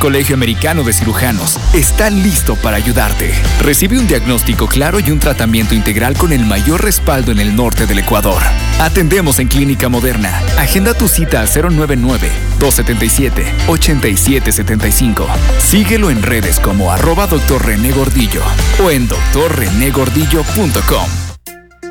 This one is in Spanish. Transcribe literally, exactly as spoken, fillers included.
Colegio Americano de Cirujanos está listo para ayudarte. Recibe un diagnóstico claro y un tratamiento integral con el mayor respaldo en el norte del Ecuador. Atendemos en Clínica Moderna. Agenda tu cita a cero nueve nueve, dos siete siete, ocho siete siete cinco. Síguelo en redes como arroba doctor René Gordillo o en doctor rené gordillo punto com.